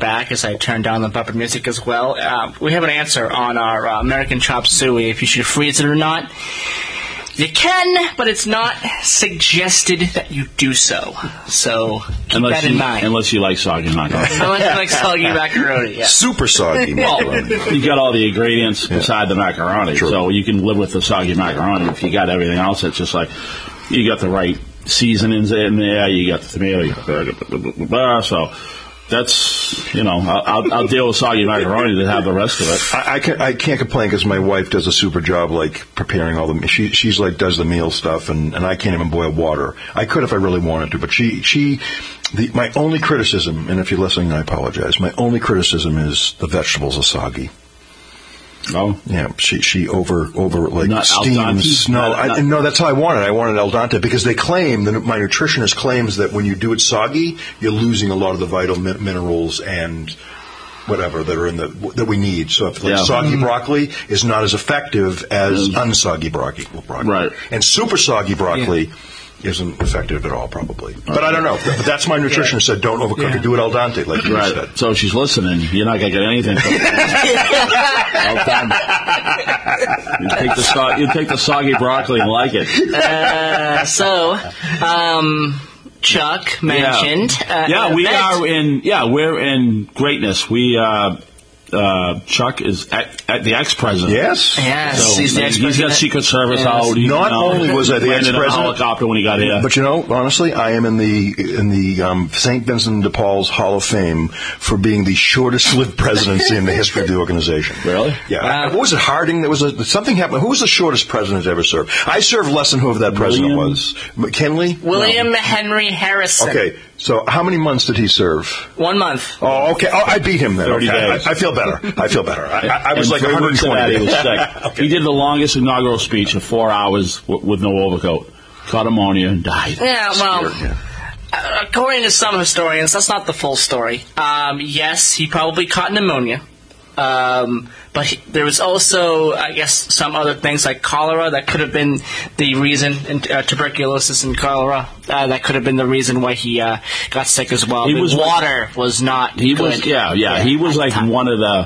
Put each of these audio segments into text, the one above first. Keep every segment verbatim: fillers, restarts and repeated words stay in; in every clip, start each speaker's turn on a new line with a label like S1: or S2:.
S1: back as I turn down the bumper music as well. Uh, we have an answer on our uh, American Chop Suey, if you should freeze it or not. You can, but it's not suggested that you do so. So keep
S2: unless
S1: that in
S2: you,
S1: mind.
S2: Unless you like soggy macaroni.
S1: Unless you like soggy macaroni, yeah.
S3: Super soggy macaroni.
S2: Well, you got all the ingredients yeah. beside the macaroni, True. So you can live with the soggy macaroni. If you got everything else, it's just like you got the right seasonings in there. You got the tomato. You got the blah, blah, blah, blah, so. That's, you know, I'll, I'll deal with soggy macaroni to have the rest of it.
S3: I, I, can, I can't complain because my wife does a super job, like, preparing all the, she, she's like, does the meal stuff, and, and I can't even boil water. I could if I really wanted to, but she, she, the, my only criticism, and if you're listening, I apologize, my only criticism is the vegetables are soggy.
S2: Oh,
S3: yeah. She she over over like
S2: not
S3: steams. No, not, I, not, no, that's how I want it. I wanted al dente because they claim that my nutritionist claims that when you do it soggy, you're losing a lot of the vital mi- minerals and whatever that are in the that we need. So if like, yeah. soggy mm-hmm. broccoli is not as effective as mm-hmm. unsoggy broccoli, broccoli,
S2: right?
S3: And super soggy broccoli. Yeah. Isn't effective at all, probably. But I don't know. But that's my nutritionist yeah. said, don't overcook yeah. it. Do it al dente, like you
S2: right.
S3: said.
S2: So if she's listening, you're not going to get anything from well done. You take, the so- you take the soggy broccoli and like it.
S1: Uh, so, um... Chuck mentioned.
S2: Yeah,
S1: uh,
S2: yeah we
S1: event.
S2: are in. Yeah, we're in greatness. We uh, uh, Chuck is at, at the ex-president.
S3: Yes,
S1: yes.
S2: So
S1: he's, the
S2: he's got Secret Service
S1: yes.
S2: out. He,
S3: Not
S2: you know,
S3: only was I the
S2: landed
S3: ex-president,
S2: on a helicopter when he got here,
S3: but you know, honestly, I am in the in the um, Saint Vincent de Paul's Hall of Fame for being the shortest-lived presidency in the history of the organization.
S2: Really?
S3: Yeah.
S1: Wow.
S3: What was it? Harding? There was a, something happened. Who was the shortest president to ever serve? I served less than whoever that president
S2: William?
S3: was. McKinley?
S1: William
S3: No.
S1: Henry Harrison.
S3: Okay. So how many months did he serve?
S1: One month.
S3: Oh, okay. Oh, I beat him then.
S2: thirty
S3: okay.
S2: days.
S3: I, I feel better. I feel better. I, I, I was
S2: and
S3: like one hundred twenty.
S2: That, he was sick. Okay. He did the longest inaugural speech of four hours w- with no overcoat. Caught pneumonia and died.
S1: Yeah, well,
S3: Scared, yeah.
S1: Uh, according to some historians, that's not the full story. Um, yes, he probably caught pneumonia. Um, but he, there was also, I guess, some other things like cholera that could have been the reason, and uh, tuberculosis and cholera, uh, that could have been the reason why he uh, got sick as well.
S2: He
S1: the
S2: was
S1: water like, was not
S2: he
S1: good.
S2: Was, yeah, yeah, yeah. He was like time. one of the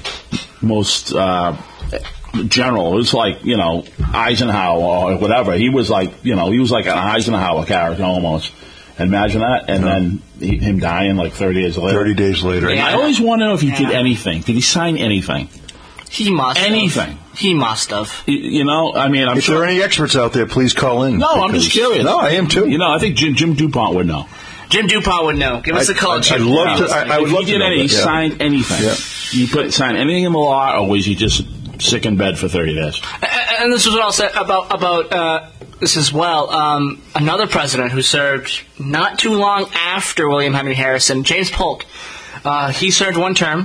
S2: most uh, general. It was like, you know, Eisenhower or whatever. He was like, you know, he was like an Eisenhower character almost. Imagine that, and yeah. then he, him dying like thirty days later.
S3: Thirty days later.
S2: Yeah. I always want to know if he yeah. did anything. Did he sign anything?
S1: He must.
S2: Anything.
S1: Have. He must have.
S2: You, you know, I mean, I'm
S3: if
S2: sure.
S3: there are any experts out there, please call in.
S2: No, I'm just curious.
S3: No, I am too.
S2: You know, I think Jim, Jim DuPont would know.
S1: Jim DuPont would know. Give us
S3: I,
S1: a call.
S3: I'd, I'd love to. I, I would
S2: if
S3: love
S2: he
S3: to
S2: did
S3: know
S2: any,
S3: that,
S2: he
S3: yeah.
S2: signed anything.
S3: Yeah.
S2: He put signed anything in the law, or was he just sick in bed for thirty days?
S1: And this is what I'll say about about uh, this as well. Um, another president who served not too long after William Henry Harrison, James Polk. Uh, he served one term.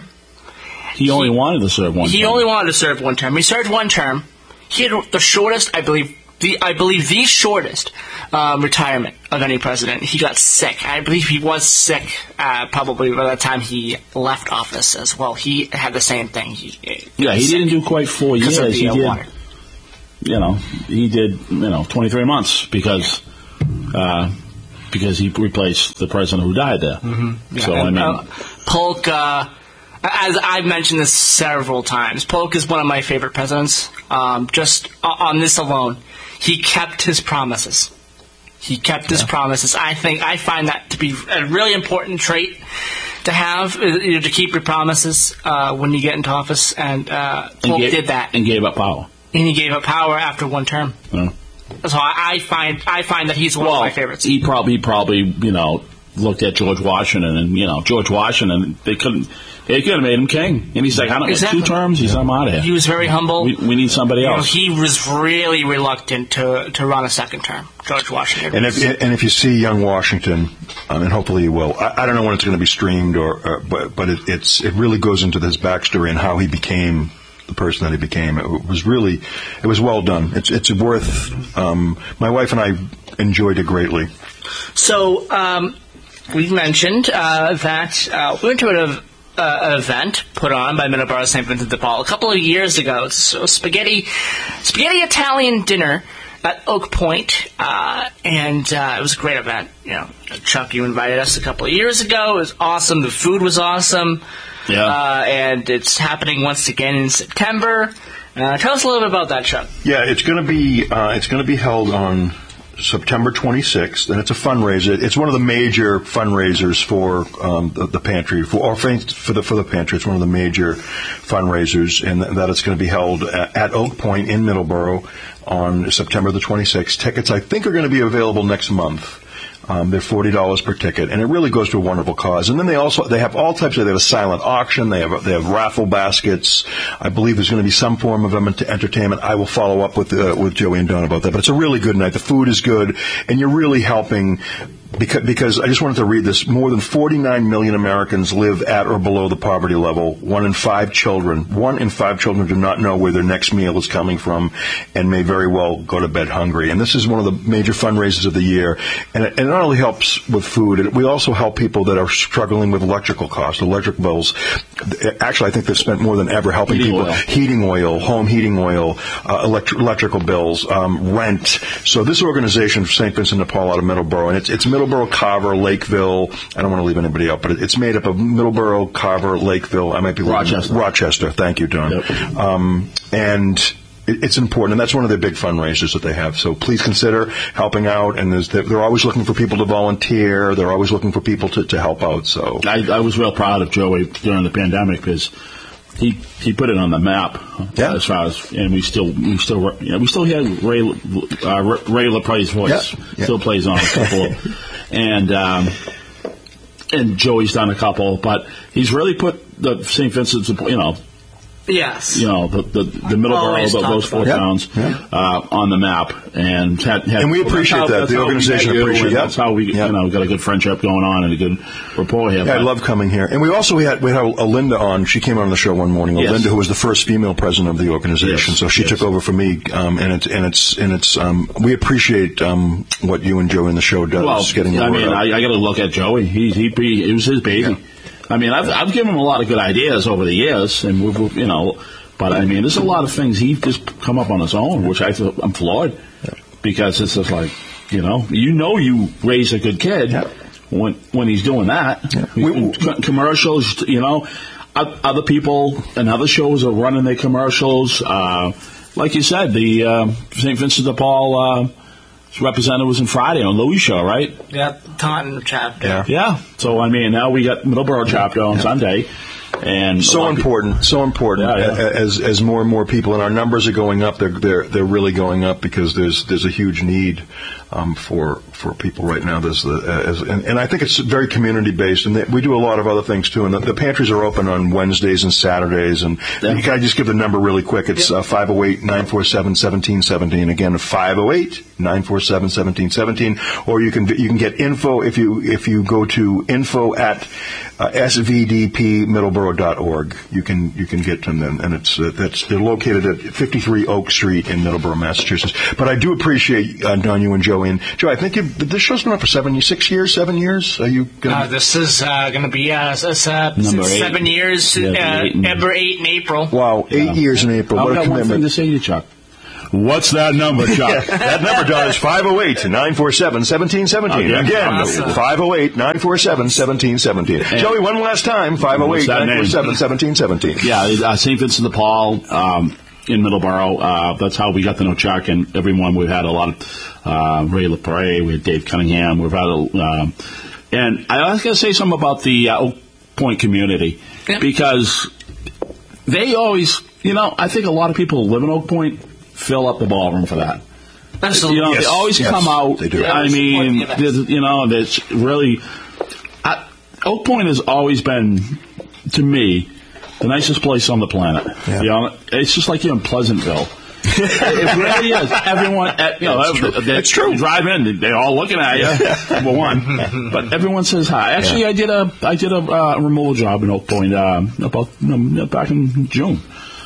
S2: He only he, wanted to serve one.
S1: He
S2: term.
S1: only wanted to serve one term. He served one term. He had the shortest, I believe, the I believe the shortest um, retirement of any president. He got sick. I believe he was sick uh, probably by the time he left office as well. He had the same thing. He,
S2: yeah, he didn't do quite four years.
S1: The,
S2: he
S1: uh,
S2: did.
S1: Water.
S2: You know, he did. You know, twenty-three months because uh, because he replaced the president who died there.
S1: Mm-hmm. Yeah.
S2: So
S1: and,
S2: I mean,
S1: uh, Polk. Uh, As I've mentioned this several times, Polk is one of my favorite presidents. Um, just on this alone, he kept his promises. He kept his yeah. promises. I think I find that to be a really important trait to have, you know, to keep your promises uh, when you get into office. And uh, Polk
S2: gave,
S1: did that,
S2: and gave up power.
S1: And he gave up power after one term.
S2: Yeah.
S1: So I, I find I find that he's one
S2: well,
S1: of my favorites.
S2: He probably probably you know looked at George Washington and you know George Washington they couldn't. They could have made him king. And he's like, I don't
S1: exactly.
S2: know, two terms, he's yeah. I'm out of here.
S1: He was very humble.
S2: We, we need somebody
S1: you
S2: else.
S1: Know, he was really reluctant to to run a second term, George Washington.
S3: And if and if you see young Washington, um, and hopefully you will, I, I don't know when it's going to be streamed, or, or but but it, it's it really goes into his backstory and how he became the person that he became. It was really, it was well done. It's it's worth. Um, my wife and I enjoyed it greatly.
S1: So um, we've mentioned uh, that uh, we went to a Uh, event put on by Middleborough Saint Vincent de Paul a couple of years ago. It's a spaghetti, spaghetti Italian dinner at Oak Point, uh, and uh, it was a great event. You know, Chuck, you invited us a couple of years ago. It was awesome. The food was awesome.
S2: Yeah.
S1: Uh, and it's happening once again in September. Uh, tell us a little bit about that, Chuck.
S3: Yeah, it's going to be uh, it's going to be held on September twenty-sixth, and it's a fundraiser. It's one of the major fundraisers for um, the, the pantry, for or for the for the pantry. It's one of the major fundraisers, and that it's going to be held at, at Oak Point in Middleborough on September the twenty-sixth. Tickets, I think, are going to be available next month. Um, they're forty dollars per ticket, and it really goes to a wonderful cause. And then they also they have all types of they have a silent auction, they have they have raffle baskets. I believe there's going to be some form of entertainment. I will follow up with uh, with Joey and Don about that. But it's a really good night. The food is good, and you're really helping. Because, because I just wanted to read this. More than forty-nine million Americans live at or below the poverty level. One in five children, one in five children do not know where their next meal is coming from and may very well go to bed hungry. And this is one of the major fundraisers of the year. And it, and it not only helps with food, it, we also help people that are struggling with electrical costs, electric bills. Actually, I think they've spent more than ever helping
S2: heating
S3: people.
S2: Oil.
S3: Heating oil, home heating oil, uh, electric, electrical bills, um, rent. So this organization, Saint Vincent de Paul out of Middleborough, and it's, it's Middleborough, Carver, Lakeville. I don't want to leave anybody out, but it's made up of Middleborough, Carver, Lakeville. I might be
S2: Rochester.
S3: Rochester. Thank you, Don.
S2: Yep.
S3: Um, and it, it's important, and that's one of the big fundraisers that they have. So please consider helping out. And there's, they're always looking for people to volunteer. They're always looking for people to, to help out. So
S2: I, I was real proud of Joey during the pandemic because he he put it on the map.
S3: Yeah.
S2: As far as and we still we still you know, we still had Ray uh, Ray LaPre's voice
S3: Yeah. Yeah.
S2: still plays on a couple, of, and um, and Joey's done a couple, but he's really put the Saint Vincent's, you know.
S1: Yes.
S2: You know, the the, the Middleborough,
S1: Always
S2: those
S1: talk
S2: four
S3: about it.
S2: towns
S3: Yeah.
S2: uh, on the map, and had, had
S3: And we appreciate
S2: that's how-
S3: that.
S2: that's
S3: The
S2: how we
S3: organization
S2: met you,
S3: appreciate-
S2: and
S3: yeah.
S2: That's how we,
S3: Yeah.
S2: you know, got a good friendship going on and a good rapport here.
S3: Yeah, I
S2: but-
S3: love coming here. And we also we had we had a Linda on. She came on the show one morning.
S2: Yes.
S3: Linda, who was the first female president of the organization,
S2: Yes,
S3: so she
S2: yes.
S3: took over for me. Um, and it's and it's and it's um, we appreciate um, what you and Joe in the show does.
S2: Well,
S3: getting the
S2: I
S3: word
S2: mean,
S3: out.
S2: I, I got to look at Joey. He, he, he, it was his baby.
S3: Yeah.
S2: I mean, I've, I've given him a lot of good ideas over the years, and we've, we've, you know, but I mean, there's a lot of things he just come up on his own, which I feel, I'm floored because it's just like, you know, you know, you raise a good kid
S3: Yeah.
S2: when when he's doing that.
S3: Yeah.
S2: We-
S3: We-
S2: co- commercials, you know, o- other people and other shows are running their commercials. Uh, like you said, the uh, Saint Vincent de Paul. Uh, representative was in Friday on Louis' show, right?
S1: Yeah, Taunton chapter.
S3: Yeah.
S2: Yeah. So, I mean, now we got Middleborough chapter on Sunday. And a
S3: So
S2: lot of
S3: important, so important.
S2: Yeah, yeah.
S3: A- As as more and more people, and our numbers are going up. They're they're they're really going up because there's there's a huge need um, for for people right now. There's the as, and, and I think it's very community based, and they, we do a lot of other things too. And the, the pantries are open on Wednesdays and Saturdays. And
S2: Yeah.
S3: can I just give the number really quick? It's five oh eight, nine four seven, one seven one seven. Again, five oh eight, nine four seven, one seven one seven. Or you can you can get info if you if you go to info at uh, S V D P Middleborough dot org. You can you can get them then, and it's uh, that's they're located at fifty-three Oak Street in Middleborough, Massachusetts. But I do appreciate uh, Don, you and Joey. And Joe, I think you've, this show's been on for seven, six years, seven years. Are you going?
S1: Uh, this is uh, going to be uh, s- s- uh,
S2: Number eight.
S1: seven years,
S2: Yeah,
S1: uh,
S2: eight in-
S1: number eight in April.
S3: Wow, eight years in April.
S2: I've
S3: What a
S2: got one thing to
S3: commitment!
S2: say to you, Chuck. What's that number, Chuck?
S3: That number, Don, is five oh eight, nine four seven, one seven one seven.
S2: Okay.
S3: Again,
S1: Awesome.
S3: five oh eight, nine four seven, one seven one seven. Joey, one last time, five oh eight, nine four seven, one seven one seven.
S2: Yeah, uh, Saint Vincent de Paul um, in Middleborough. Uh, that's how we got to know Chuck and everyone. We've had a lot of uh, Ray LaPre, we had Dave Cunningham. We've had a, um, and I was going to say something about the uh, Oak Point community
S1: Yeah.
S2: because they always, you know, I think a lot of people who live in Oak Point fill up the ballroom for that.
S1: Absolutely.
S2: You know,
S3: Yes,
S2: they always
S3: yes,
S2: come out.
S3: they do.
S2: I
S1: Yeah,
S2: mean,
S1: supporting
S2: there's- you know, it's really. I, Oak Point has always been, to me, the nicest place on the planet.
S3: Yeah.
S2: You know, it's just like you're in Pleasantville. It really is. Everyone, at, you know,
S3: It's true.
S2: they,
S3: It's true.
S2: You drive in, they're all looking at you. Number one, but everyone says hi. Actually,
S3: Yeah.
S2: I did a I did a uh, removal job in Oak Point uh, about um, back in June,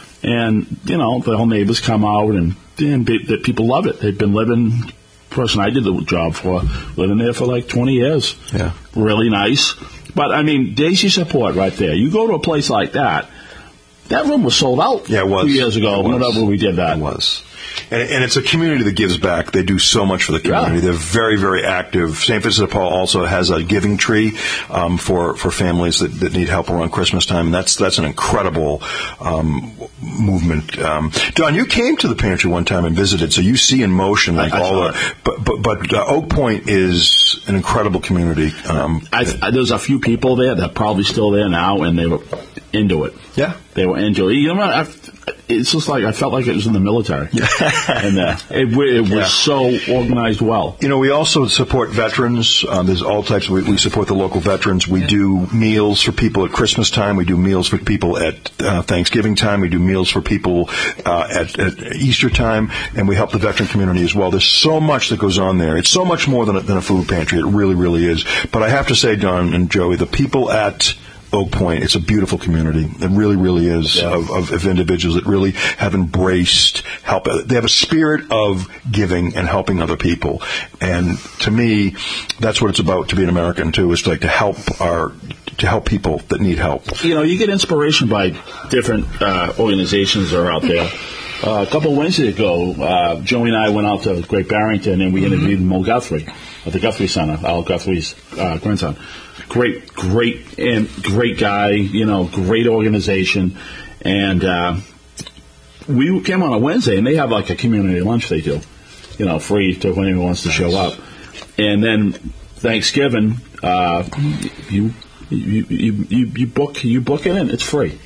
S2: and you know the whole neighbors come out and and be, the people love it. They've been living. Person I did the job for living there for like twenty years.
S3: Yeah.
S2: Really nice. But I mean, Daisy support right there. You go to a place like that. That room was sold out.
S3: Yeah, it was.
S2: Two years ago,
S3: It was.
S2: whenever we did that.
S3: It was. And, and it's a community that gives back. They do so much for the community. Yeah. They're very, very active. Saint Vincent de Paul also has a giving tree um, for for families that, that need help around Christmas time. And that's that's an incredible um, movement. Um, Don, you came to the pantry one time and visited, so you see in motion like I, I all the. But but but uh, Oak Point is an incredible community. Um,
S2: I, I, there's a few people there that are probably still there now, and they were into it.
S3: Yeah,
S2: they were into it. You know what? I, it's just like I felt like it was in the military, and uh, it, it was yeah. so organized well.
S3: You know, we also support veterans. Um, there's all types. We, we support the local veterans. We do meals for people at Christmas time. We do meals for people at uh, Thanksgiving time. We do meals for people uh, at, at Easter time, and we help the veteran community as well. There's so much that goes on there. It's so much more than a, than a food pantry. It really, really is. But I have to say, Don and Joey, the people at Oak Point, it's a beautiful community. It really, really is, yeah. of, of, of individuals that really have embraced help. They have a spirit of giving and helping other people. And to me, that's what it's about to be an American, too, is like to help our to help people that need help.
S2: You know, you get inspiration by different uh, organizations that are out there. Uh, a couple of Wednesdays ago, uh, Joey and I went out to Great Barrington, and we mm-hmm. interviewed Mo Guthrie at the Guthrie Center, Al Guthrie's uh, grandson. Great, great, and great guy. You know, great organization. And uh, we came on a Wednesday, and they have like a community lunch they do, you know, free to anyone wants to show up. And then Thanksgiving, uh, you, you you you you book you book it in. It's free.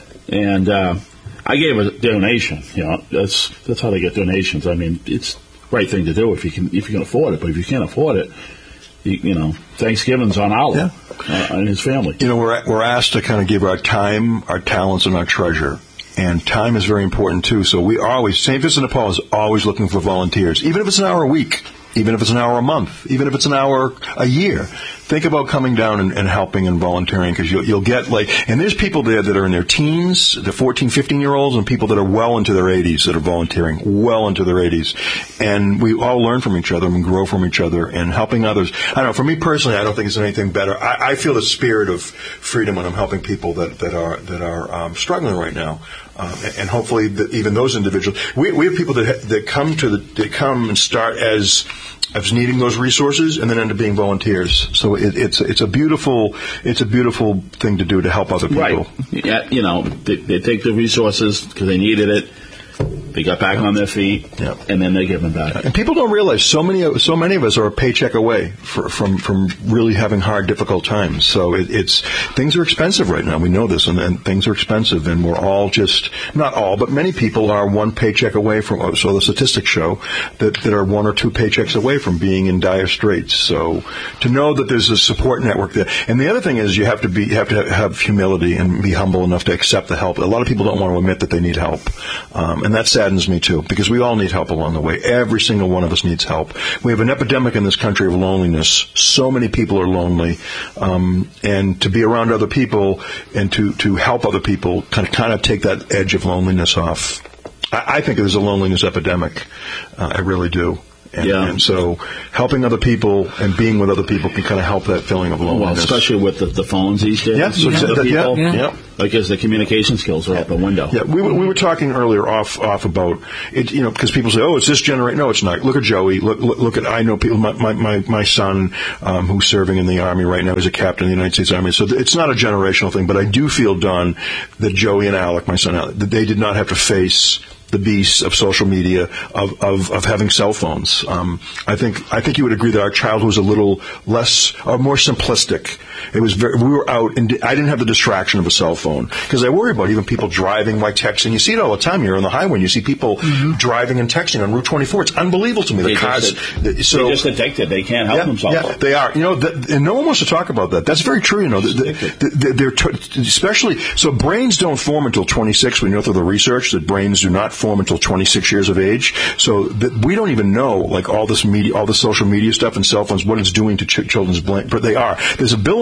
S2: And uh, I gave a donation. You know, that's that's how they get donations. I mean, it's the right thing to do if you can if you can afford it. But if you can't afford it, you, you know, Thanksgiving's on Al yeah. uh, and his family.
S3: You know, we're we're asked to kind of give our time, our talents, and our treasure. And time is very important too. So we always Saint Vincent de Paul is always looking for volunteers, even if it's an hour a week. Even if it's an hour a month, even if it's an hour a year, think about coming down and, and helping and volunteering, because you'll, you'll get like, and there's people there that are in their teens, the fourteen, fifteen year olds, and people that are well into their eighties that are volunteering, well into their eighties. And we all learn from each other and grow from each other and helping others. I don't know, for me personally, I don't think there's anything better. I, I feel the spirit of freedom when I'm helping people that, that are, that are um, struggling right now. Um, and hopefully, the, even those individuals, we, we have people that that come to the that come and start as as needing those resources, and then end up being volunteers. So it, it's it's a beautiful it's a beautiful thing to do to help other people.
S2: Right. Yeah. You know, they, they take the resources because they needed it. They got back on their feet,
S3: yeah.
S2: and then they give them back.
S3: And people don't realize so many so many of us are a paycheck away for, from from really having hard, difficult times. So it, it's things are expensive right now. We know this, and, and things are expensive, and we're all just not all, but many people are one paycheck away from. So the statistics show that, that are one or two paychecks away from being in dire straits. So to know that there's a support network there, and the other thing is you have to be you have to have humility and be humble enough to accept the help. A lot of people don't want to admit that they need help. Um, and that saddens me too, because we all need help along the way. Every single one of us needs help. We have an epidemic in this country of loneliness. So many people are lonely, um, and to be around other people and to, to help other people kind of kind of take that edge of loneliness off. I, I think there's a loneliness epidemic. Uh, I really do. And,
S2: yeah.
S3: and so helping other people and being with other people can kind of help that feeling of loneliness.
S2: Well, especially with the, the phones these days.
S3: Yeah, so
S2: yeah.
S3: that,
S2: people,
S3: yeah, yeah.
S2: Because the communication skills are
S3: yeah.
S2: out the window.
S3: Yeah, we were, we were talking earlier off off about it, you know, because people say, oh, it's this generation. No, it's not. Look at Joey. Look, look, look at, I know people, my, my, my, my son, um, who's serving in the Army right now, is a captain in the United States Army. So th- it's not a generational thing, but I do feel, Don, that Joey and Alec, my son Alec, that they did not have to face the beasts of social media, of, of, of having cell phones. Um, I think I think you would agree that our childhood was a little less, or more simplistic. It was very, we were out, and I didn't have the distraction of a cell phone, because I worry about even people driving while texting. You see it all the time. You're on the highway, and you see people mm-hmm. driving and texting on Route twenty-four. It's unbelievable to me. The
S2: they
S3: cars,
S2: just, so, they're just addicted. They can't help
S3: yeah,
S2: themselves.
S3: Yeah, they are. You know, the, and no one wants to talk about that. That's very true. You know, the, the, the, they're t- especially so. Brains don't form until twenty-six. We know through the research that brains do not form until twenty-six years of age. So that we don't even know, like all this media, all the social media stuff and cell phones, what it's doing to ch- children's brain. But they are. There's a bill in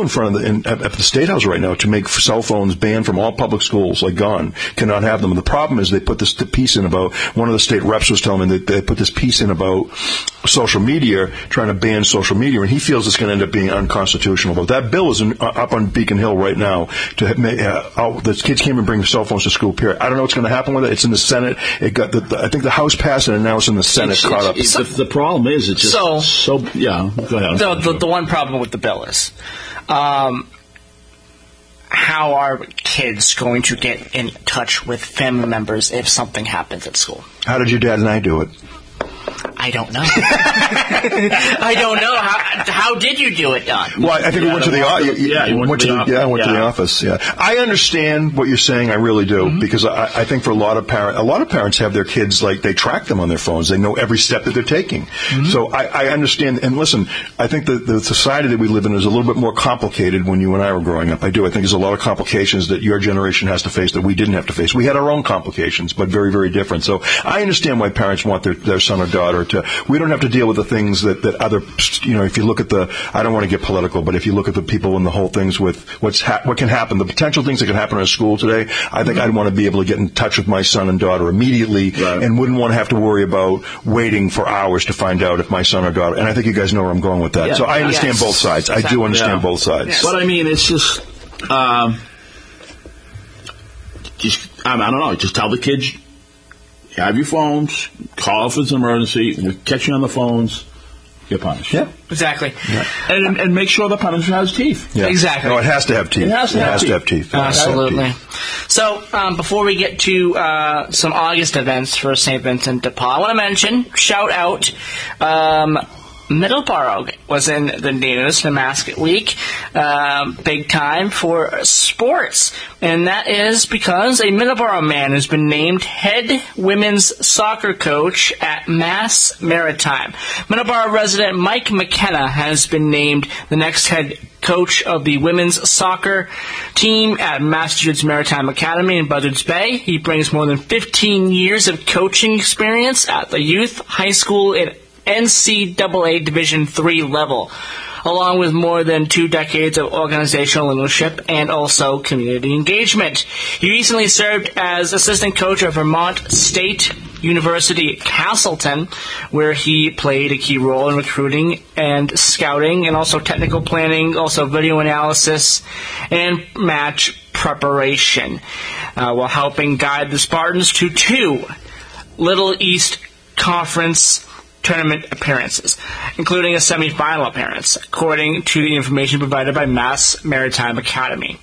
S3: in front of the in, at, at the State House right now to make cell phones banned from all public schools, like gone, cannot have them. And the problem is they put this piece in about, one of the state reps was telling me that they put this piece in about social media, trying to ban social media, and he feels it's going to end up being unconstitutional. But that bill is in, uh, up on Beacon Hill right now. To uh, oh, the kids can't even bring cell phones to school. Period. I don't know what's going to happen with it. It's in the Senate. It got the, the, I think the House passed it, and now it's in the Senate.
S2: It's,
S3: caught
S2: it's,
S3: up.
S2: It's, the, the problem is it's just
S1: so,
S2: so yeah. Go ahead.
S1: The, the, the one problem with the bill is, um, how are kids going to get in touch with family members if something happens at school?
S3: How did your dad and I do it?
S1: I don't know. I don't know. How, how did you do it, Don?
S3: Well, I think
S2: yeah,
S3: we went to the office.
S2: Yeah, you went, went to the,
S3: the yeah, I went
S2: yeah.
S3: to the office. Yeah, I understand what you're saying. I really do, mm-hmm. because I, I think for a lot of parents, a lot of parents have their kids, like, they track them on their phones. They know every step that they're taking. Mm-hmm. So I, I understand. And listen, I think that the society that we live in is a little bit more complicated when you and I were growing up. I do. I think there's a lot of complications that your generation has to face that we didn't have to face. We had our own complications, but very, very different. So I understand why parents want their, their son or daughter to. We don't have to deal with the things that, that other, you know, if you look at the, I don't want to get political, but if you look at the people and the whole things with what's ha- what can happen, the potential things that can happen in a school today, I think mm-hmm. I'd want to be able to get in touch with my son and daughter immediately, right. and wouldn't want to have to worry about waiting for hours to find out if my son or daughter, and I think you guys know where I'm going with that. Yeah. So I understand yes. both sides. Exactly. I do understand yeah. both sides.
S2: Yes. But I mean, it's just, um, just, I, mean, I don't know, just tell the kids, have your phones, call if it's an emergency, we catch you on the phones, get punished.
S1: Yeah, exactly. Yeah.
S2: And, and make sure the punishment has teeth.
S1: Yeah. Exactly.
S3: No, it has to have teeth.
S2: It has to,
S3: it
S2: have,
S3: has
S2: teeth.
S3: to have teeth.
S1: Absolutely.
S3: Have teeth.
S1: So, um, before we get to uh, some August events for Saint Vincent de Paul, I want to mention, shout out, um, Middleborough was in the news, the Mascot Week, uh, big time for sports. And that is because a Middleborough man has been named head women's soccer coach at Mass Maritime. Middleborough resident Mike McKenna has been named the next head coach of the women's soccer team at Massachusetts Maritime Academy in Buzzards Bay. He brings more than fifteen years of coaching experience at the youth, high school, and N C double A Division three level, along with more than two decades of organizational leadership and also community engagement. He recently served as assistant coach of Vermont State University Castleton, where he played a key role in recruiting and scouting and also technical planning, also video analysis and match preparation, uh, while helping guide the Spartans to two Little East Conference tournament appearances, including a semifinal appearance, according to the information provided by Mass Maritime Academy.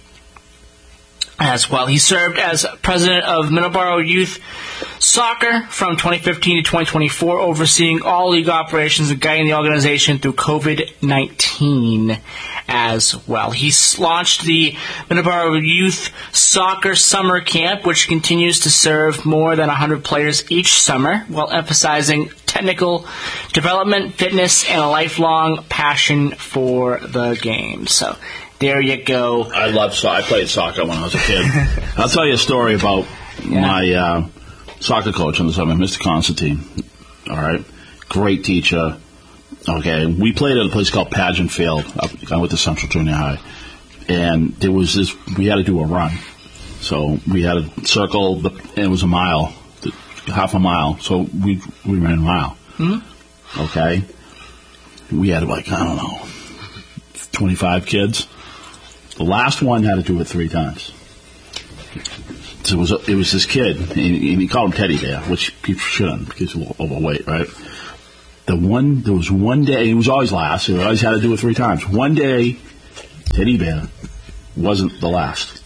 S1: As well, he served as president of Middleborough Youth Soccer from twenty fifteen to twenty twenty-four, overseeing all league operations and guiding the organization through covid nineteen as well. He launched the Middleborough Youth Soccer Summer Camp, which continues to serve more than one hundred players each summer, while emphasizing technical development, fitness, and a lifelong passion for the game. So there you go.
S2: I love soccer. I played soccer when I was a kid. I'll tell you a story about yeah. my uh, soccer coach in the summer, Mister Constantine. All right. Great teacher. Okay. We played at a place called Pageant Field. I went to Central Junior High. And there was this, we had to do a run. So we had to circle, the, and it was a mile, half a mile. So we we ran a mile. Mm-hmm. Okay. We had like, I don't know, twenty-five kids. The last one had to do it three times. So it was it was this kid, and he, and he called him Teddy Bear, which people shouldn't because he's a little overweight, right? The one there was one day he was always last. He always had to do it three times. One day, Teddy Bear wasn't the last,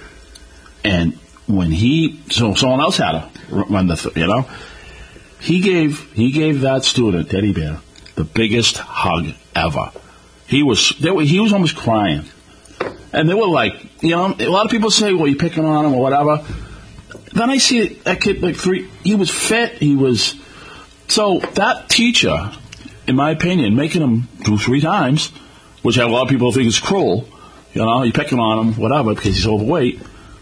S2: and when he so someone else had to run the th- you know he gave he gave that student Teddy Bear the biggest hug ever. He was they were, he was almost crying. And they were like, you know, a lot of people say, well, you're picking on him or whatever. Then I see that kid, like three, he was fit, he was, so that teacher, in my opinion, making him do three times, which a lot of people think is cruel, you know, you're picking on him, whatever, because he's overweight.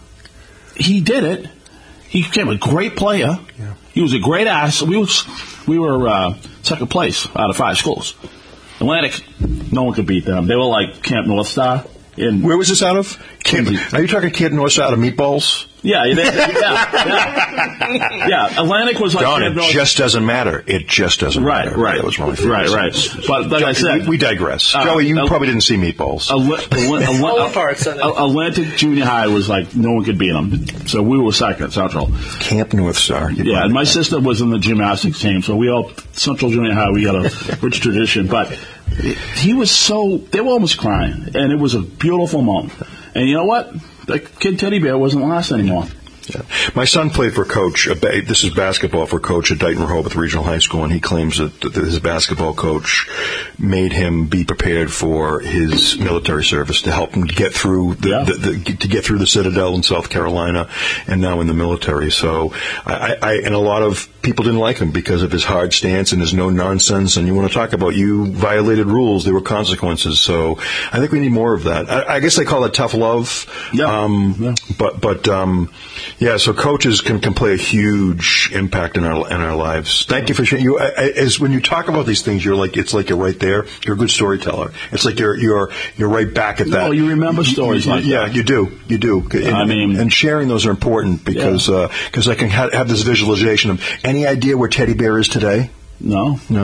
S2: He did it. He became a great player. Yeah. He was a great ass. We was, we were uh, second place out of five schools. Atlantic, no one could beat them. They were like Camp North Star. In
S3: Where was this out of? Kid, are you talking kid north side of Meatballs?
S2: Yeah, yeah, yeah, yeah. yeah. Atlantic was like
S3: Don, it
S2: North.
S3: just doesn't matter. It just doesn't
S2: Right,
S3: matter.
S2: right.
S3: That was one of my
S2: Right, right.
S3: favorites.
S2: But like I said,
S3: we, we digress.
S2: Uh,
S3: Joey, you
S2: uh,
S3: probably didn't see Meatballs.
S2: Atl-
S1: All
S2: Atl-
S1: parts of it.
S2: Atlantic Junior High was like no one could beat them, so we were second Central.
S3: Camp North Star. You
S2: Yeah, and my sister was in the gymnastics team, so we all Central Junior High. We got a rich tradition, but he was so they were almost crying, and it was a beautiful moment. And you know what? The kid teddy bear wasn't last anymore.
S3: Yeah. My son played for coach. Uh, ba- this is basketball for coach at Dighton Rehoboth Regional High School, and he claims that, that his basketball coach made him be prepared for his military service to help him to get through the,
S2: Yeah.
S3: the, the to get through the Citadel in South Carolina, and now in the military. So, I, I and a lot of people didn't like him because of his hard stance and his no nonsense. And you want to talk about you violated rules? There were consequences. So, I think we need more of that. I, I guess they call it tough love.
S2: Yeah.
S3: Um,
S2: yeah.
S3: But but. Um, Yeah, so coaches can, can play a huge impact in our in our lives. Thank you for sharing. You, I, I, as when you talk about these things, you're like it's like you're right there. You're a good storyteller. It's like you're you're you're right back at that.
S2: No, you remember stories
S3: you,
S2: like
S3: yeah,
S2: that.
S3: you do, you do. And,
S2: I mean-
S3: and sharing those are important because
S2: Yeah.
S3: because I can ha- have this visualization of any idea where Teddy Bear is today.
S2: No,
S3: No.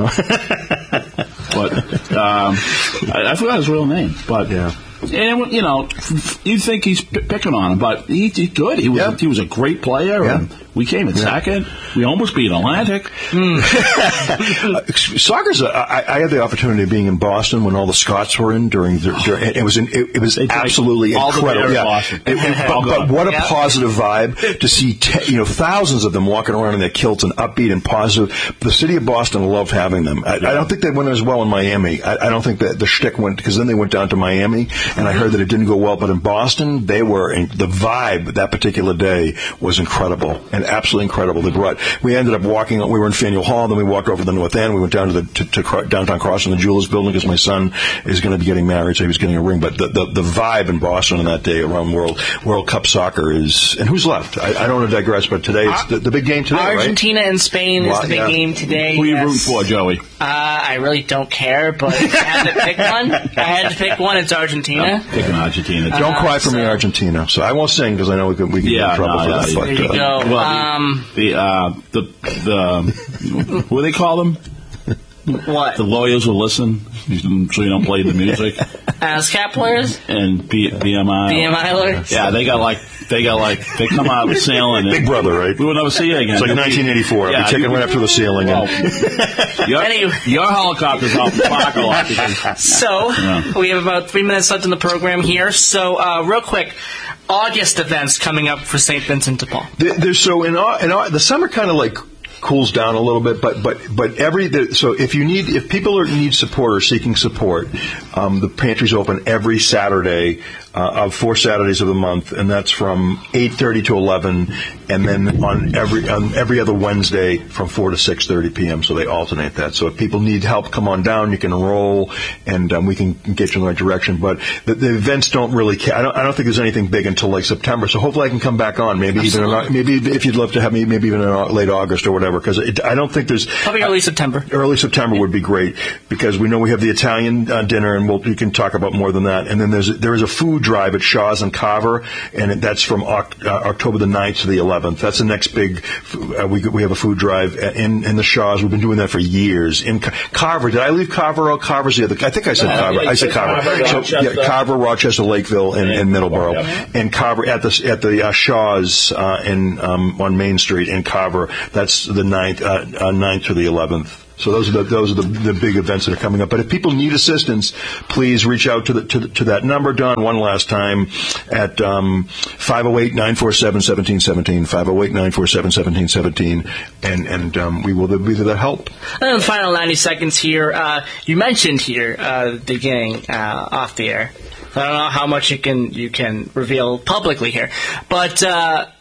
S2: but um, I, I forgot his real name. But
S3: Yeah.
S2: and you know, you think he's p- picking on him, but he, he's good. He was
S3: Yeah.
S2: he was a great player.
S3: Yeah.
S2: And we came in second. We almost beat Atlantic.
S3: Uh, Soccer's. A, I, I had the opportunity of being in Boston when all the Scots were in during. The, during it was. In, it, it was
S2: They take
S3: absolutely
S2: all the way
S3: incredible.
S2: to
S3: Yeah.
S2: Boston.
S3: It- it- but, but what a
S1: Yeah.
S3: positive vibe to see. Te, you know, thousands of them walking around in their kilts and upbeat and positive. The city of Boston loved having them. I, I don't think they went as well in Miami. I, I don't think that the shtick went because then they went down to Miami, and I heard that it didn't go well. But in Boston, they were in, the vibe that particular day was incredible and absolutely incredible. They brought. We ended up walking. We were in Faneuil Hall, then we walked over to the North End. We went down to the to, to Cro- downtown Crossing, the Jewelers Building, because my son is going to be getting married, so he was getting a ring. But the, the the vibe in Boston on that day around World World Cup soccer is. And who's left? I, I don't want to digress, but today it's the, the big game today,
S1: Argentina
S3: right?
S1: and Spain is
S3: Well,
S1: the big
S3: yeah.
S1: game today.
S2: Who are you
S1: yes.
S2: rooting for, Joey?
S1: Uh, I really don't care, but if I had to pick one, if I had to pick one, it's Argentina.
S2: I'm picking Argentina.
S3: Don't
S1: Uh,
S3: cry for me,
S1: so-
S3: Argentina. So I won't sing because I know we could we could get
S2: Yeah,
S3: in trouble
S2: no,
S3: for
S2: yeah,
S3: that.
S2: yeah.
S3: But,
S1: There you
S3: uh,
S1: go.
S2: Well,
S1: um,
S2: the uh, the the what do they call them?
S1: what?
S2: The lawyers will listen, so you don't play the music.
S1: ASCAP players?
S2: And B- BMI.
S1: B M I lawyers?
S2: Yeah, they got like they got like they come out sailing.
S3: Big
S2: and
S3: Brother, right?
S2: We will never see you again.
S3: It's like nineteen eighty-four.
S2: Yeah,
S3: we take it right up to the ceiling.
S2: Well,
S3: And,
S2: your,
S1: Anyway.
S2: your helicopter's off the park a lot because
S1: So,
S2: Yeah.
S1: we have about three minutes left in the program here. So, uh, real quick, August events coming up for Saint Vincent de Paul.
S3: There- There's so in our, in our, the summer kind of like cools down a little bit, but but but every the, so if you need if people are need support or seeking support, um, the pantry's open every Saturday uh, of four Saturdays of the month, and that's from eight thirty to eleven, and then on every on every other Wednesday from four to six thirty p.m. So they alternate that. So if people need help, come on down. You can enroll, and um, we can get you in the right direction. But the, the events don't really. Ca- I don't. I don't think there's anything big until like September. So hopefully I can come back on. Maybe
S1: Absolutely.
S3: even in, maybe if you'd love to have me, maybe even in uh, late August or whatever. Because I don't think there's
S1: Probably early September.
S3: early September would be great because we know we have the Italian uh, dinner, and we'll, we can talk about more than that. And then there's there is a food drive at Shaw's and Carver, and it, that's from Oct- uh, October the ninth to the eleventh. That's the next big. Uh, we we have a food drive in in the Shaw's. We've been doing that for years. In Ca- Carver, did I leave Carver out? Carver's the other. I think I said
S2: Uh,
S3: Carver.
S2: yeah,
S3: I said
S2: you said
S3: Carver.
S2: Carver,
S3: So,
S2: Rochester.
S3: yeah, Carver, Rochester, Lakeville, and, and Middleborough,
S2: Yep.
S3: and Carver at the at the uh, Shaw's uh, in um, on Main Street in Carver. That's the ninth. Uh, uh, ninth to the eleventh. So those are the those are the, the big events that are coming up. But if people need assistance, please reach out to the to, the, to that number, Don, one last time at um, five oh eight, nine four seven, one seven one seven, five oh eight, nine four seven, one seven one seven, and and um, we will be there to help.
S1: And then the final ninety seconds here. Uh, you mentioned here uh, at the beginning, uh, off the air. I don't know how much you can you can reveal publicly here, but uh,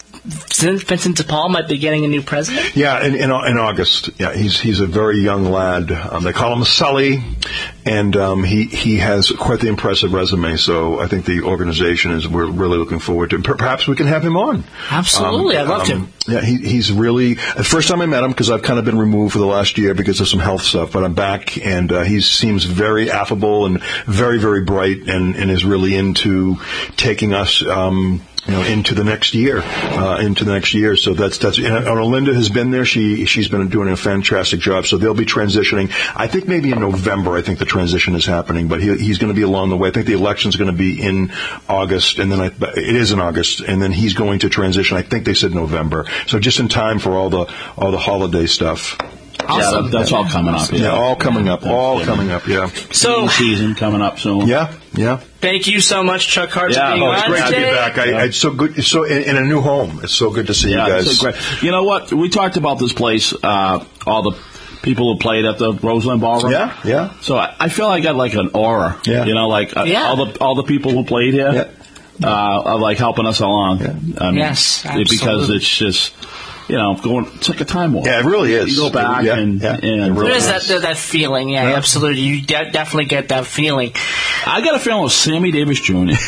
S1: Vincent DePaul might be getting a new president?
S3: Yeah, in, in, in August. Yeah, he's he's a very young lad. Um, they call him Sully, and um, he he has quite the impressive resume. So I think the organization is we're really looking forward to. Perhaps we can have him on.
S1: Absolutely, um, I'd love
S3: um,
S1: to.
S3: Yeah, he, he's really the first time I met him because I've kind of been removed for the last year because of some health stuff. But I'm back, and uh, he seems very affable and very very bright, and, and is really into taking us. Um, You know, into the next year, uh, into the next year. So that's that's. And Linda has been there. She she's been doing a fantastic job. So they'll be transitioning. I think maybe in November. I think the transition is happening. But he, he's going to be along the way. I think the election's going to be in August, and then I, it is in August, and then he's going to transition. I think they said November. So just in time for all the all the holiday stuff.
S2: Awesome. Yeah, that's all coming up. Yeah,
S3: yeah all coming up.
S2: Yeah,
S3: all
S2: yeah.
S3: coming up. Yeah.
S2: So season coming up soon.
S3: Yeah, yeah.
S1: Thank you so much, Chuck Hart,
S2: yeah.
S1: for being
S3: oh,
S1: on
S3: it's great
S1: today.
S3: to be back. I,
S2: yeah.
S3: It's so good. It's so in, in a new home. It's so good to see
S2: yeah,
S3: you guys.
S2: It's so great. You know what? We talked about this place. Uh, all the people who played at the Roseland Ballroom.
S3: Yeah, yeah.
S2: So I, I feel I got like an aura.
S3: Yeah.
S2: You know, like uh,
S1: yeah.
S2: all the all the people who played here.
S3: Yeah.
S2: Uh, are like helping us along.
S3: Yeah.
S2: I mean,
S1: yes, absolutely.
S2: because it's just. You know, going. It's like a time warp.
S3: Yeah, it really is.
S2: You go back
S3: yeah,
S2: and,
S3: yeah,
S2: and
S1: there is that, that that feeling. Yeah,
S3: yeah.
S1: absolutely. You de- definitely get that feeling.
S2: I got a feeling with Sammy Davis Junior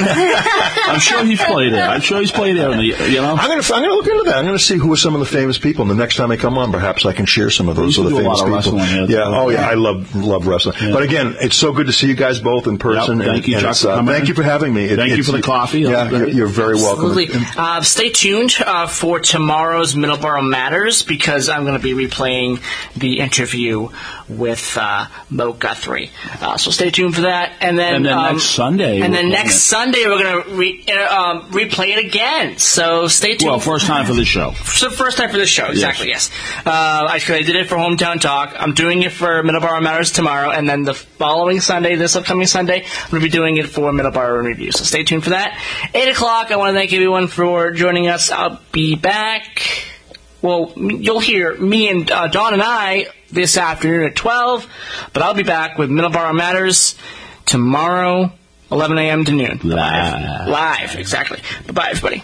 S2: I'm sure he's played there. I'm sure he's played there. In the, you know,
S3: I'm going to I'm going to look into that. I'm going to see who are some of the famous people. And the next time I come on, perhaps I can share some of those other famous people.
S2: Here,
S3: yeah. Oh yeah, I love love wrestling. Yeah. But again, it's so good to see you guys both in person.
S2: Yep. Thank
S3: and,
S2: you,
S3: and
S2: Chuck. For
S3: uh,
S2: coming
S3: thank
S2: in.
S3: you for having me. It,
S2: thank you for the coffee.
S3: Yeah, you're, you're very welcome.
S1: Absolutely. Uh, stay tuned uh, for tomorrow's Middleborough Matters because I'm going to be replaying the interview with uh, Mo Guthrie. Uh, so stay tuned for that. And then,
S2: and then
S1: um,
S2: next Sunday.
S1: And then next Sunday we're going to re- uh, um, replay it again. So stay tuned.
S2: Well, first time for the show.
S1: So first time for the show, exactly. Yes. yes. Uh, actually, I did it for Hometown Talk. I'm doing it for Middleborough Matters tomorrow, and then the following Sunday, this upcoming Sunday, I'm going to be doing it for Middleborough Review. So stay tuned for that. Eight o'clock. I want to thank everyone for joining us. I'll be back. Well, you'll hear me and uh, Dawn and I this afternoon at twelve, but I'll be back with Middleborough Matters tomorrow, eleven a.m. to noon.
S2: Live.
S1: Live, exactly. Bye-bye, everybody.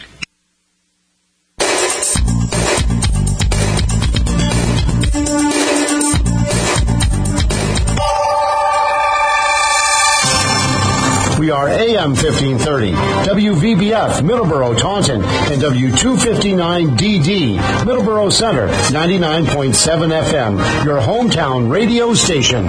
S4: We are A M fifteen thirty, W V B F, Middleborough, Taunton, and W two fifty-nine D D, Middleborough Center, ninety-nine point seven F M, your hometown radio station.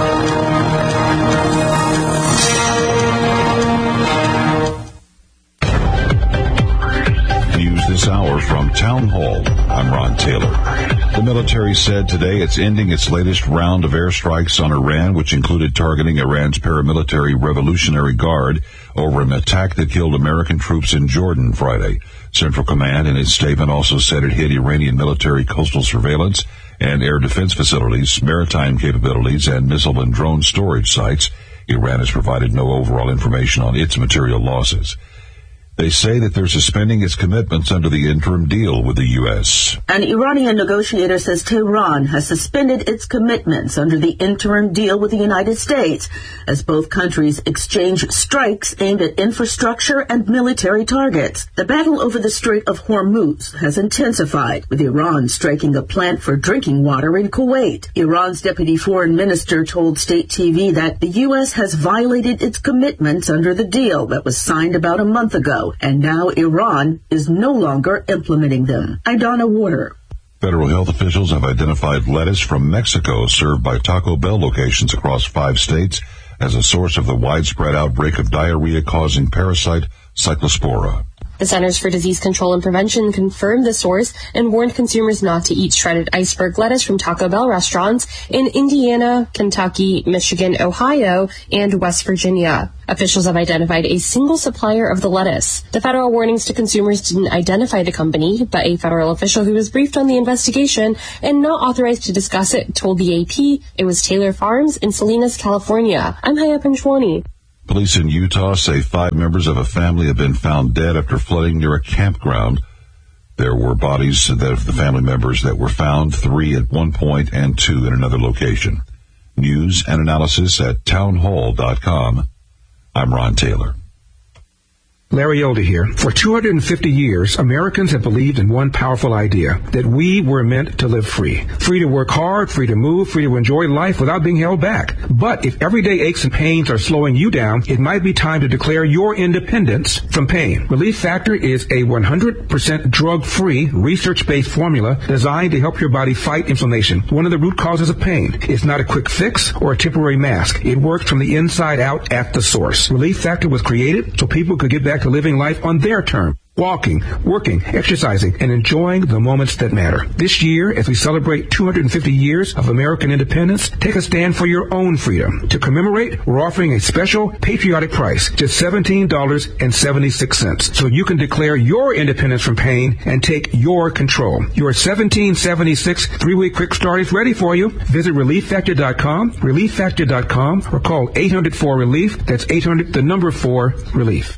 S5: News this hour from Town Hall. I'm Ron Taylor. The military said today it's ending its latest round of airstrikes on Iran, which included targeting Iran's paramilitary Revolutionary Guard over an attack that killed American troops in Jordan Friday. Central Command in its statement also said it hit Iranian military coastal surveillance and air defense facilities, maritime capabilities, and missile and drone storage sites. Iran has provided no overall information on its material losses. They say that they're suspending its commitments under the interim deal with the U S.
S6: An Iranian negotiator says Tehran has suspended its commitments under the interim deal with the United States as both countries exchange strikes aimed at infrastructure and military targets. The battle over the Strait of Hormuz has intensified, with Iran striking a plant for drinking water in Kuwait. Iran's deputy foreign minister told state T V that the U S has violated its commitments under the deal that was signed about a month ago, and now Iran is no longer implementing them. Idana Water.
S5: Federal health officials have identified lettuce from Mexico served by Taco Bell locations across five states as a source of the widespread outbreak of diarrhea-causing parasite Cyclospora.
S7: The Centers for Disease Control and Prevention confirmed the source and warned consumers not to eat shredded iceberg lettuce from Taco Bell restaurants in Indiana, Kentucky, Michigan, Ohio, and West Virginia. Officials have identified a single supplier of the lettuce. The federal warnings to consumers didn't identify the company, but a federal official who was briefed on the investigation and not authorized to discuss it told the A P it was Taylor Farms in Salinas, California. I'm Haya Panchwani.
S5: Police in Utah say five members of a family have been found dead after flooding near a campground. There were bodies of the family members that were found, three at one point and two in another location. News and analysis at townhall dot com. I'm Ron Taylor.
S8: Larry Elder here. For two hundred fifty years, Americans have believed in one powerful idea, that we were meant to live free. Free to work hard, free to move, free to enjoy life without being held back. But if everyday aches and pains are slowing you down, it might be time to declare your independence from pain. Relief Factor is a one hundred percent drug-free, research-based formula designed to help your body fight inflammation, one of the root causes of pain. It's not a quick fix or a temporary mask. It works from the inside out at the source. Relief Factor was created so people could get back to living life on their terms. Walking, working, exercising, and enjoying the moments that matter. This year, as we celebrate two hundred fifty years of American independence, take a stand for your own freedom. To commemorate, we're offering a special patriotic price, just seventeen dollars and seventy-six cents, so you can declare your independence from pain and take your control. Your seventeen seventy-six three-week quick start is ready for you. Visit relief factor dot com, relief factor dot com, or call eight hundred four relief. That's eight hundred, the number four, relief.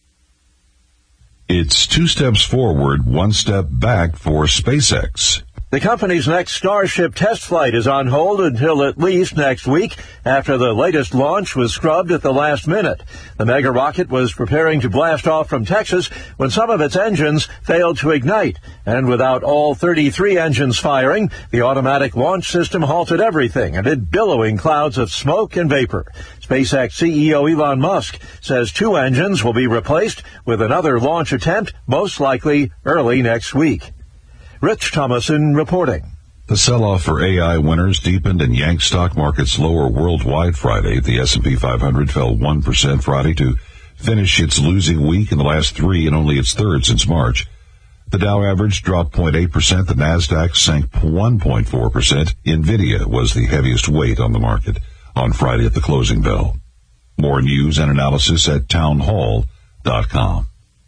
S5: It's two steps forward, one step back for SpaceX.
S9: The company's next Starship test flight is on hold until at least next week, after the latest launch was scrubbed at the last minute. The mega rocket was preparing to blast off from Texas when some of its engines failed to ignite, and without all thirty-three engines firing, the automatic launch system halted everything amid billowing clouds of smoke and vapor. SpaceX C E O Elon Musk says two engines will be replaced with another launch attempt, most likely early next week. Rich Thomason reporting.
S5: The sell-off for A I winners deepened and yanked stock markets lower worldwide Friday. The S and P five hundred fell one percent Friday to finish its losing week in the last three and only its third since March. The Dow average dropped zero point eight percent. The Nasdaq sank one point four percent. Nvidia was the heaviest weight on the market on Friday at the closing bell. More news and analysis at town hall dot com.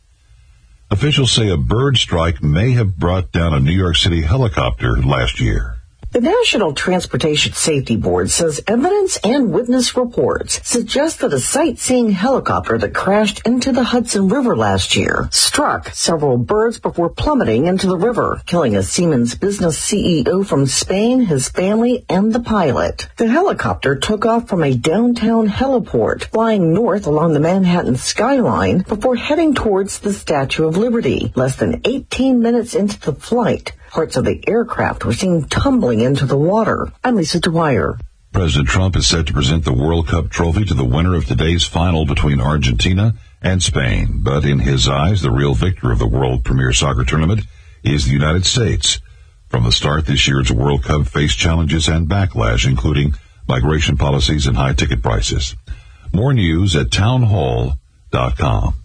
S5: Officials say a bird strike may have brought down a New York City helicopter last year.
S10: The National Transportation Safety Board says evidence and witness reports suggest that a sightseeing helicopter that crashed into the Hudson River last year struck several birds before plummeting into the river, killing a Siemens business C E O from Spain, his family, and the pilot. The helicopter took off from a downtown heliport, flying north along the Manhattan skyline before heading towards the Statue of Liberty. Less than eighteen minutes into the flight, parts of the aircraft were seen tumbling into the water. I'm Lisa Dwyer.
S5: President Trump is set to present the World Cup trophy to the winner of today's final between Argentina and Spain. But in his eyes, the real victor of the world premier soccer tournament is the United States. From the start, this year's World Cup faced challenges and backlash, including migration policies and high ticket prices. More news at town hall dot com.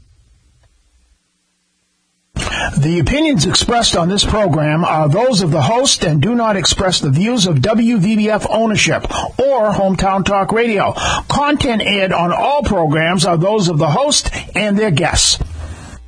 S11: The opinions expressed on this program are those of the host and do not express the views of W V B F ownership or Hometown Talk Radio. Content aired on all programs are those of the host and their guests.